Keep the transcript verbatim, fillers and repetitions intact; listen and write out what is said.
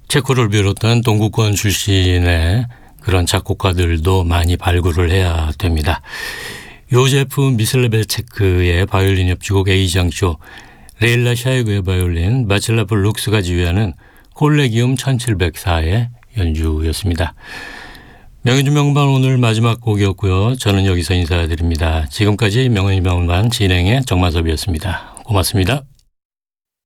체코를 비롯한 동구권 출신의 그런 작곡가들도 많이 발굴을 해야 됩니다. 요제프 미슬레베체크의 바이올린 협주곡 A장조, 레일라 샤이그의 바이올린, 바칠라프 룩스가 지휘하는 콜레기움 천칠백사의 연주였습니다. 명예주 명반 오늘 마지막 곡이었고요. 저는 여기서 인사드립니다. 지금까지 명예주 명반 진행의 정만섭이었습니다. 고맙습니다.